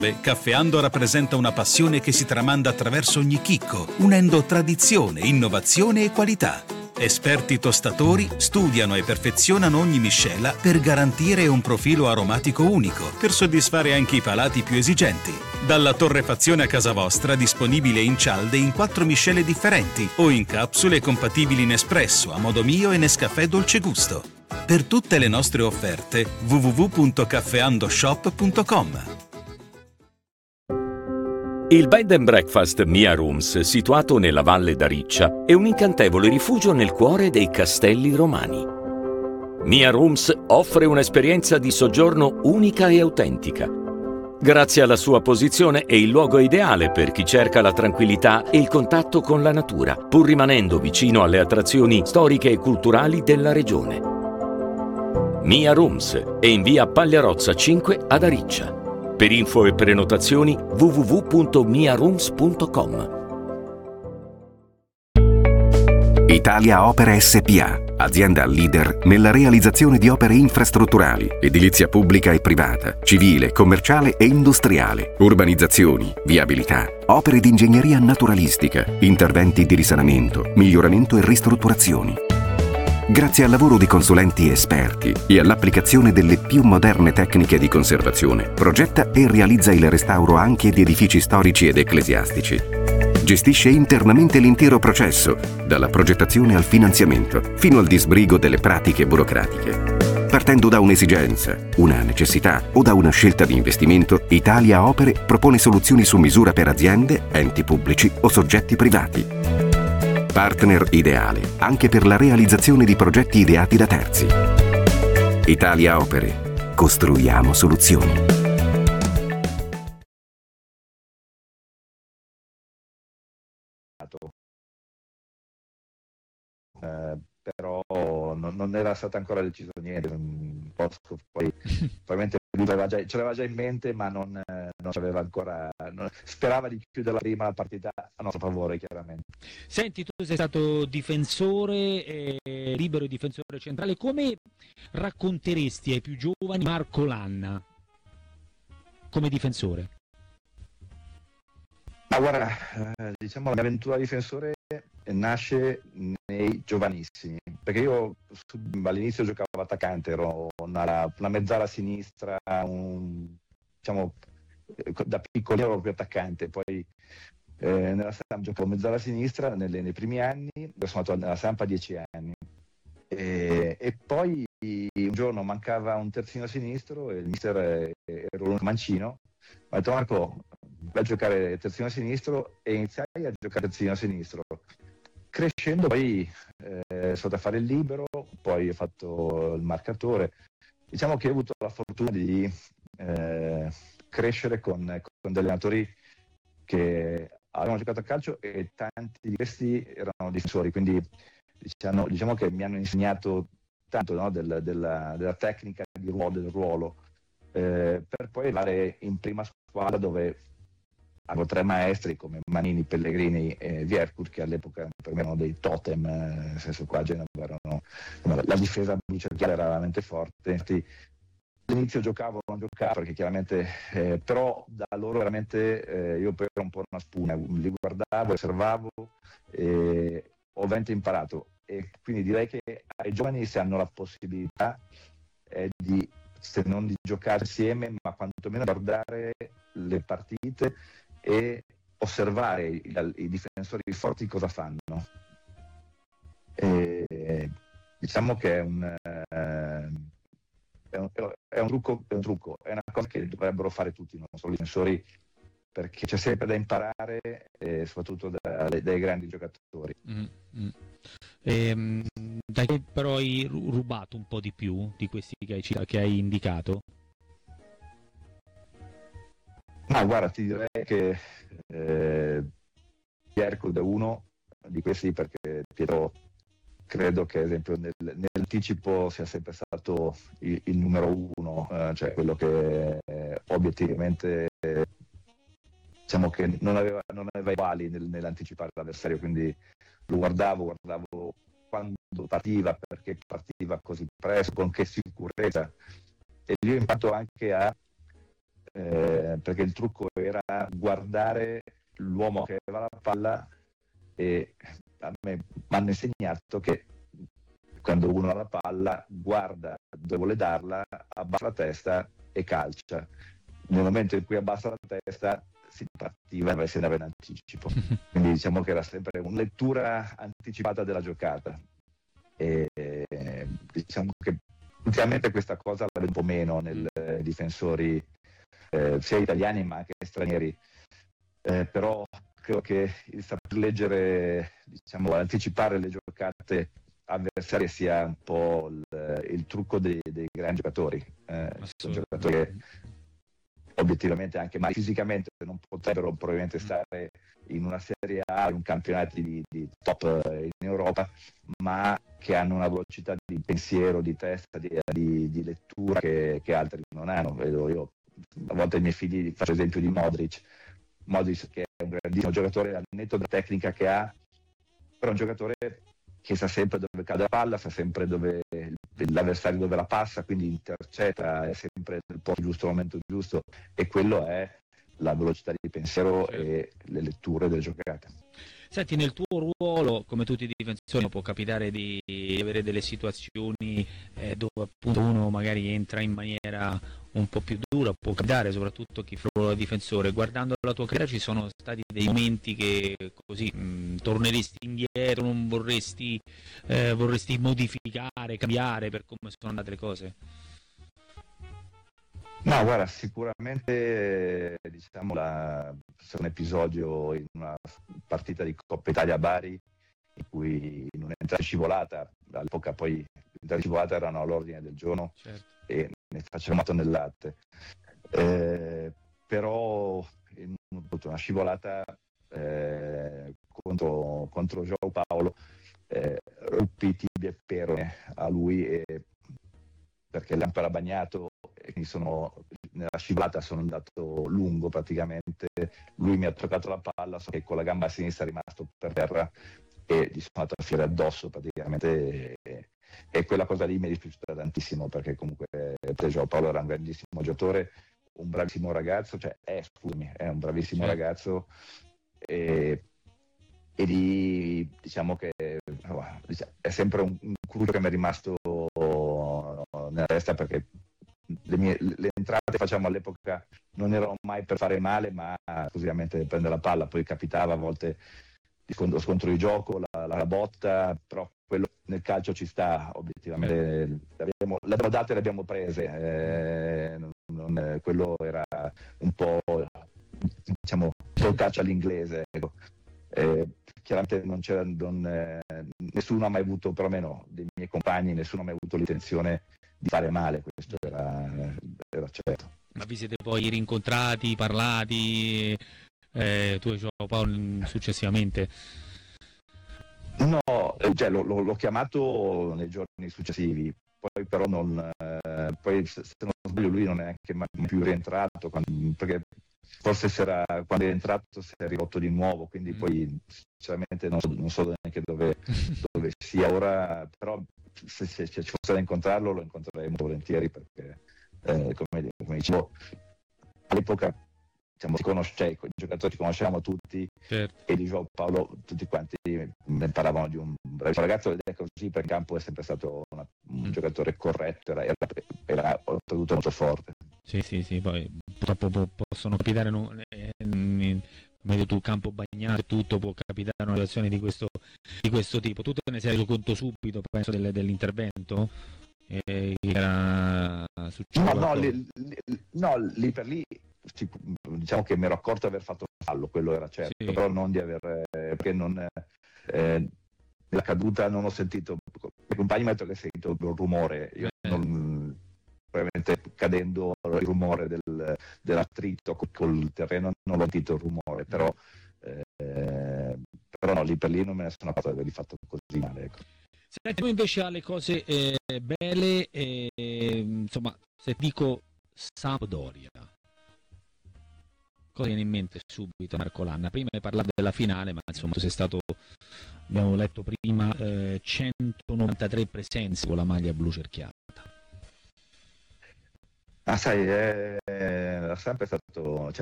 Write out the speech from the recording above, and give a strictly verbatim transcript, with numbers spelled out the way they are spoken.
Caffeando rappresenta una passione che si tramanda attraverso ogni chicco, unendo tradizione, innovazione e qualità. Esperti tostatori studiano e perfezionano ogni miscela per garantire un profilo aromatico unico, per soddisfare anche i palati più esigenti. Dalla torrefazione a casa vostra, disponibile in cialde in quattro miscele differenti o in capsule compatibili in espresso, a modo mio e Nescafè Dolce Gusto. Per tutte le nostre offerte w w w punto caffeandoshop punto com. Il Bed and Breakfast Mia Rooms, situato nella Valle d'Ariccia, è un incantevole rifugio nel cuore dei castelli romani. Mia Rooms offre un'esperienza di soggiorno unica e autentica. Grazie alla sua posizione è il luogo ideale per chi cerca la tranquillità e il contatto con la natura, pur rimanendo vicino alle attrazioni storiche e culturali della regione. Mia Rooms è in via Pagliarozza cinque ad Ariccia. Per info e prenotazioni w w w punto mia rooms punto com. Italia Opere S P A, azienda leader nella realizzazione di opere infrastrutturali, edilizia pubblica e privata, civile, commerciale e industriale, urbanizzazioni, viabilità, opere di ingegneria naturalistica, interventi di risanamento, miglioramento e ristrutturazioni. Grazie al lavoro di consulenti esperti e all'applicazione delle più moderne tecniche di conservazione, progetta e realizza il restauro anche di edifici storici ed ecclesiastici. Gestisce internamente l'intero processo, dalla progettazione al finanziamento, fino al disbrigo delle pratiche burocratiche. Partendo da un'esigenza, una necessità o da una scelta di investimento, Italia Opere propone soluzioni su misura per aziende, enti pubblici o soggetti privati. Partner ideale anche per la realizzazione di progetti ideati da terzi. Italia Opere. Costruiamo soluzioni. Eh, però non, non era stato ancora deciso niente. Non posso, poi probabilmente lui aveva già, ce l'aveva già in mente, ma non, eh, non aveva ancora, non, sperava di chiudere prima la partita a nostro favore, chiaramente. Senti, tu sei stato difensore, eh, libero e difensore centrale. Come racconteresti ai più giovani Marco Lanna come difensore? Ma guarda, eh, diciamo la mia avventura da difensore nasce nei giovanissimi, perché io all'inizio giocavo attaccante, ero una, una mezzala sinistra, un, diciamo da piccolino ero proprio attaccante, poi eh, nella Samp giocavo mezzala sinistra nelle, nei primi anni, sono andato nella Samp a dieci anni e, e poi un giorno mancava un terzino sinistro e il mister era un mancino, mi ha detto Marco vai a giocare terzino sinistro e iniziai a giocare terzino sinistro. Crescendo poi eh, sono stato a fare il libero, poi ho fatto il marcatore. Diciamo che ho avuto la fortuna di eh, crescere con, con degli allenatori che avevano giocato a calcio e tanti di questi erano difensori, quindi diciamo, diciamo che mi hanno insegnato tanto, no, del, della, della tecnica di ruolo, del ruolo, eh, per poi arrivare in prima squadra dove avevo tre maestri come Manini, Pellegrini e Viercourt, che all'epoca per me erano dei totem, nel senso qua a Genova erano, la difesa blucerchiale era veramente forte. Infatti, all'inizio giocavo, non giocavo perché chiaramente, eh, però da loro veramente eh, io poi ero un po' una spugna, li guardavo, osservavo e ho veramente imparato. E quindi direi che ai giovani, se hanno la possibilità eh, di, se non di giocare insieme, ma quantomeno guardare le partite e osservare i, i difensori forti cosa fanno. E, diciamo che è un, eh, è, un, è, un trucco, è un trucco, è una cosa che dovrebbero fare tutti, non solo i difensori, perché c'è sempre da imparare, eh, soprattutto da, dai grandi giocatori. Mm-hmm. Ehm, da che però hai rubato un po' di più di questi che hai, che hai indicato? No, guarda, ti direi che eh, Viercourt è uno di questi, perché Pietro credo che ad esempio nel, nell'anticipo sia sempre stato il, il numero uno, eh, cioè quello che eh, obiettivamente eh, diciamo che non aveva, non aveva i uguali nel, nell'anticipare l'avversario, quindi lo guardavo, guardavo quando partiva, perché partiva così presto, con che sicurezza, e lì ho imparato anche a eh, perché il trucco era guardare l'uomo che aveva la palla, e a me mi hanno insegnato che quando uno ha la palla guarda dove vuole darla, abbassa la testa e calcia. Nel momento in cui abbassa la testa si partiva e si andava in anticipo. Quindi diciamo che era sempre una lettura anticipata della giocata. E diciamo che ultimamente questa cosa la vedo un po' meno nei eh, difensori eh, sia italiani ma anche stranieri, eh, però credo che il saper leggere, diciamo, anticipare le giocate avversarie sia un po' il, il trucco dei, dei grandi giocatori. Eh, sono giocatori che obiettivamente anche ma fisicamente non potrebbero probabilmente stare in una Serie A, in un campionato di, di top in Europa, ma che hanno una velocità di pensiero, di testa, di, di, di lettura che, che altri non hanno. Vedo io a volte i miei figli, faccio esempio di Modric Modric che è un grandissimo giocatore al netto della tecnica che ha, però è un giocatore che sa sempre dove cade la palla, sa sempre dove l'avversario dove la passa, quindi intercetta, è sempre nel posto giusto, al momento giusto, e quello è la velocità di pensiero e le letture delle giocate. Senti, nel tuo ruolo, come tutti i difensori, può capitare di avere delle situazioni eh, dove appunto uno magari entra in maniera un po' più dura, può capitare soprattutto chi fa il ruolo da difensore. Guardando la tua carriera ci sono stati dei momenti che così mh, torneresti indietro, non vorresti, eh, vorresti modificare, cambiare per come sono andate le cose? No, guarda, sicuramente diciamo la, c'è un episodio in una partita di Coppa Italia a Bari in cui in un'entrata scivolata, all'epoca poi le entrate scivolate erano all'ordine del giorno, certo, e ne facevamo tonnellate, eh, però in una scivolata eh, contro, contro João Paulo eh, ruppi tibia e perone a lui, e, perché l'ampo era bagnato e quindi sono, nella scivolata sono andato lungo praticamente, lui mi ha toccato la palla, so che con la gamba sinistra è rimasto per terra e gli sono andato a fiere addosso praticamente, e, e quella cosa lì mi è dispiaciuta tantissimo, perché comunque João Paulo era un grandissimo giocatore, un bravissimo ragazzo, cioè è, scusami, è un bravissimo, sì, ragazzo, e, e lì diciamo che è sempre un, un cruccio che mi è rimasto nella testa, perché le, mie, le entrate facciamo all'epoca non erano mai per fare male, ma esclusivamente prendere la palla, poi capitava a volte di scontro di gioco, la, la botta, però quello nel calcio ci sta, obiettivamente l'abbiamo, l'abbiamo date e le abbiamo prese, eh, non, non, quello era un po', diciamo, un calcio all'inglese, ecco. Eh, chiaramente non c'era, non, eh, nessuno ha mai avuto, perlomeno dei miei compagni, nessuno ha mai avuto l'intenzione di fare male, questo era, era certo. Ma vi siete poi rincontrati, parlati, eh, tu e João Paulo successivamente? No, cioè, lo, lo, l'ho chiamato nei giorni successivi, poi però non, eh, poi se non sbaglio lui non è neanche mai più rientrato, quando, perché forse sarà, quando è entrato si è ridotto di nuovo, quindi mm. poi sinceramente non so, non so neanche dove, dove sia ora, però se, se, se ci fosse da incontrarlo lo incontrerei molto volentieri, perché eh, come, come dicevo all'epoca, diciamo, si conosce, cioè, i giocatori ci conosciamo tutti, certo, e di João Paulo tutti quanti ne parlavano di un bravissimo ragazzo, ed è così, per il campo è sempre stato una, un mm. giocatore corretto, era, era, era oltretutto molto forte. Sì, sì, sì, poi purtroppo possono capitare, non, eh, meglio tu, campo bagnato e tutto, può capitare una situazione di questo, di questo tipo. Tu te ne sei reso conto subito, penso, del, dell'intervento? Eh, era no, no, lì, lì, no, lì per lì diciamo che mi ero accorto di aver fatto fallo, quello era certo, sì, però non di aver, eh, perché non, eh, la caduta non ho sentito, i compagni mi hanno detto che ho sentito un rumore, io eh. non, probabilmente cadendo il rumore del, dell'attrito col terreno non ho sentito il rumore, però, eh, però no, lì per lì non me ne sono accorto di averli fatto così male, ecco. Senti, invece alle cose eh, belle, eh, insomma, se dico Sampdoria, cosa viene in mente subito, Marco Lanna? Prima hai parlato della finale, ma insomma tu sei stato, abbiamo letto prima, eh, centonovantatré presenze con la maglia blu cerchiata. Ah, sai, è, è sempre stato, cioè,